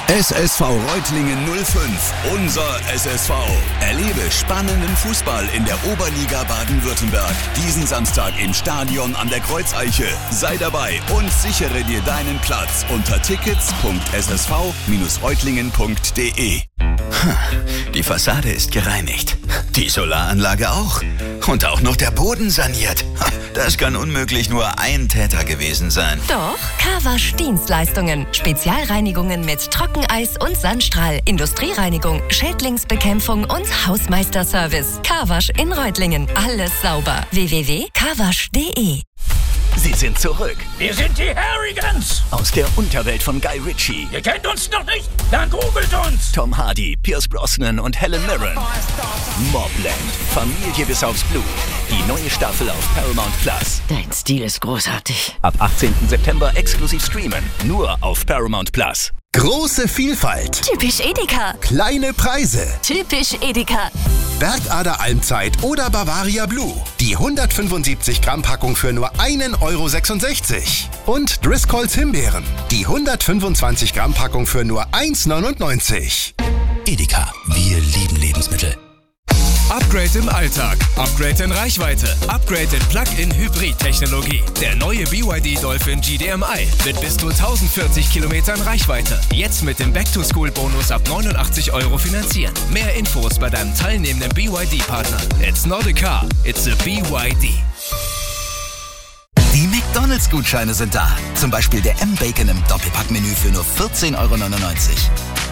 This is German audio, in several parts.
SSV Reutlingen 05, unser SSV. Erlebe spannenden Fußball in der Oberliga Baden-Württemberg. Diesen Samstag im Stadion an der Kreuzeiche. Sei dabei und sichere dir deinen Platz unter tickets.ssv-reutlingen.de. Die Fassade ist gereinigt. Die Solaranlage auch. Und auch noch der Boden saniert. Das kann unmöglich nur ein Täter gewesen sein. Doch, Carwasch Dienstleistungen. Spezialreinigungen mit Trockeneis und Sandstrahl, Industriereinigung, Schädlingsbekämpfung und Hausmeisterservice. Carwasch in Reutlingen. Alles sauber. www.carwasch.de. Sie sind zurück. Wir sind die Harrigans. Aus der Unterwelt von Guy Ritchie. Ihr kennt uns noch nicht? Dann googelt uns. Tom Hardy, Pierce Brosnan und Helen Mirren. Mobland. Familie bis aufs Blut. Die neue Staffel auf Paramount Plus. Dein Stil ist großartig. Ab 18. September exklusiv streamen. Nur auf Paramount Plus. Große Vielfalt. Typisch Edeka. Kleine Preise. Typisch Edeka. Bergader Almzeit oder Bavaria Blue. Die 175 Gramm Packung für nur 1,66 €. Und Driscolls Himbeeren. Die 125 Gramm Packung für nur 1,99 €. Edeka. Wir lieben Lebensmittel. Upgrade im Alltag, Upgrade in Reichweite, Upgrade in Plug-in-Hybrid-Technologie. Der neue BYD Dolphin GDMI mit bis zu 1040 Kilometern Reichweite. Jetzt mit dem Back-to-School-Bonus ab 89 € finanzieren. Mehr Infos bei deinem teilnehmenden BYD-Partner. It's not a car, it's a BYD. Die McDonalds-Gutscheine sind da. Zum Beispiel der M-Bacon im Doppelpackmenü für nur 14,99 €.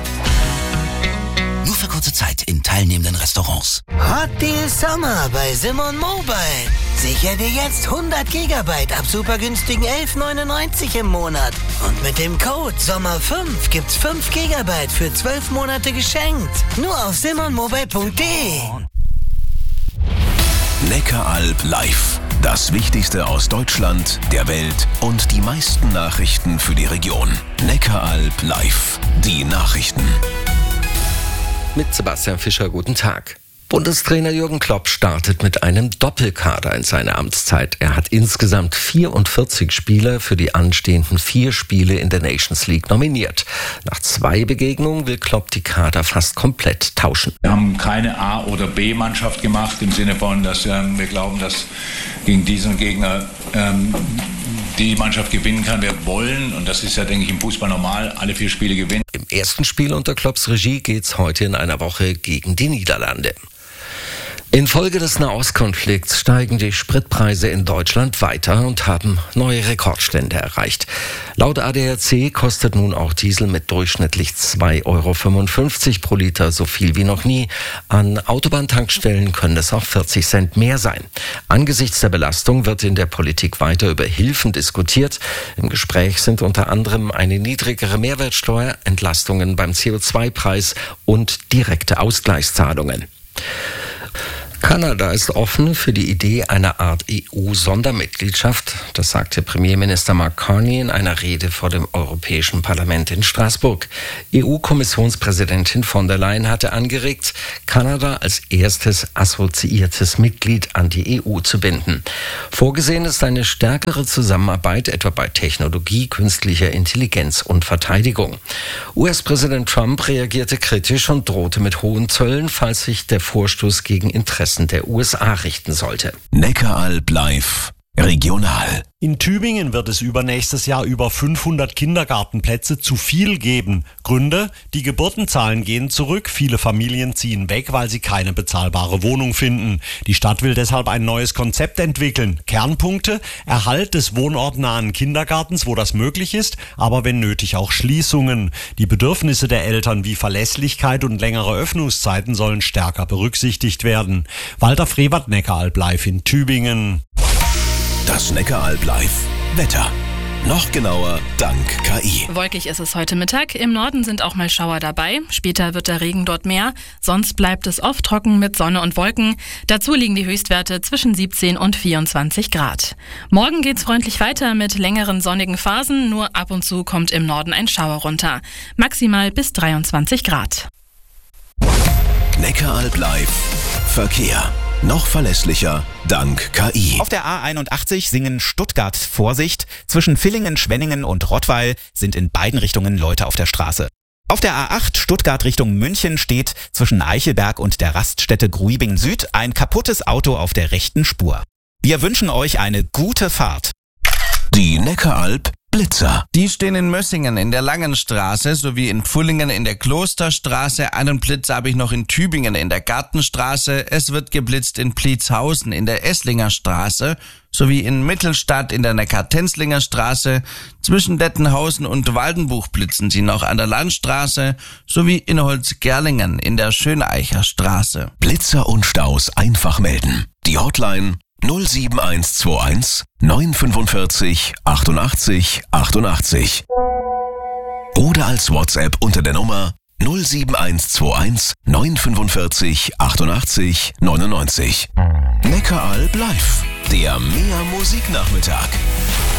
Nur für kurze Zeit in teilnehmenden Restaurants. Hot Deal Summer bei Simon Mobile. Sicher dir jetzt 100 GB ab super günstigen 11,99 € im Monat. Und mit dem Code SOMMER5 gibt's 5 GB für 12 Monate geschenkt. Nur auf simonmobile.de. Neckaralb live. Das Wichtigste aus Deutschland, der Welt und die meisten Nachrichten für die Region. Neckaralb live. Die Nachrichten. Mit Sebastian Fischer, guten Tag. Bundestrainer Jürgen Klopp startet mit einem Doppelkader in seine Amtszeit. Er hat insgesamt 44 Spieler für die anstehenden 4 Spiele in der Nations League nominiert. Nach 2 Begegnungen will Klopp die Kader fast komplett tauschen. Wir haben keine A- oder B-Mannschaft gemacht, im Sinne von, dass wir glauben, dass gegen diesen Gegner die Mannschaft gewinnen kann. Wir wollen, und das ist ja, denke ich, im Fußball normal, alle 4 Spiele gewinnen. Im ersten Spiel unter Klopps Regie geht's heute in einer Woche gegen die Niederlande. Infolge des Nahostkonflikts steigen die Spritpreise in Deutschland weiter und haben neue Rekordstände erreicht. Laut ADAC kostet nun auch Diesel mit durchschnittlich 2,55 € pro Liter, so viel wie noch nie. An Autobahntankstellen können es auch 40 Cent mehr sein. Angesichts der Belastung wird in der Politik weiter über Hilfen diskutiert. Im Gespräch sind unter anderem eine niedrigere Mehrwertsteuer, Entlastungen beim CO2-Preis und direkte Ausgleichszahlungen. Kanada ist offen für die Idee einer Art EU-Sondermitgliedschaft. Das sagte Premierminister Mark Carney in einer Rede vor dem Europäischen Parlament in Straßburg. EU-Kommissionspräsidentin von der Leyen hatte angeregt, Kanada als erstes assoziiertes Mitglied an die EU zu binden. Vorgesehen ist eine stärkere Zusammenarbeit etwa bei Technologie, künstlicher Intelligenz und Verteidigung. US-Präsident Trump reagierte kritisch und drohte mit hohen Zöllen, falls sich der Vorstoß gegen Interessen der USA richten sollte. Neckaralb live. Regional. In Tübingen wird es übernächstes Jahr über 500 Kindergartenplätze zu viel geben. Gründe? Die Geburtenzahlen gehen zurück. Viele Familien ziehen weg, weil sie keine bezahlbare Wohnung finden. Die Stadt will deshalb ein neues Konzept entwickeln. Kernpunkte? Erhalt des wohnortnahen Kindergartens, wo das möglich ist, aber wenn nötig auch Schließungen. Die Bedürfnisse der Eltern wie Verlässlichkeit und längere Öffnungszeiten sollen stärker berücksichtigt werden. Walter Frevert, Neckaralb live in Tübingen. Das Neckaralb live. Wetter. Noch genauer dank KI. Wolkig ist es heute Mittag. Im Norden sind auch mal Schauer dabei. Später wird der Regen dort mehr. Sonst bleibt es oft trocken mit Sonne und Wolken. Dazu liegen die Höchstwerte zwischen 17 und 24 Grad. Morgen geht's freundlich weiter mit längeren sonnigen Phasen. Nur ab und zu kommt im Norden ein Schauer runter. Maximal bis 23 Grad. Neckaralb live. Verkehr. Noch verlässlicher dank KI. Auf der A81 Singen Stuttgart Vorsicht. Zwischen Villingen, Schwenningen und Rottweil sind in beiden Richtungen Leute auf der Straße. Auf der A8 Stuttgart Richtung München steht zwischen Eichelberg und der Raststätte Gruibing Süd ein kaputtes Auto auf der rechten Spur. Wir wünschen euch eine gute Fahrt. Die Neckaralp Blitzer. Die stehen in Mössingen in der Langenstraße sowie in Pfullingen in der Klosterstraße. Einen Blitzer habe ich noch in Tübingen in der Gartenstraße. Es wird geblitzt in Pliezhausen in der Esslinger Straße sowie in Mittelstadt in der Neckar-Tenzlinger Straße. Zwischen Dettenhausen und Waldenbuch blitzen sie noch an der Landstraße sowie in Holzgerlingen in der Schöneicher Straße. Blitzer und Staus einfach melden. Die Hotline 07121 945 88 88. Oder als WhatsApp unter der Nummer 07121 945 88 99. Neckaralp live, der Mehr Musiknachmittag.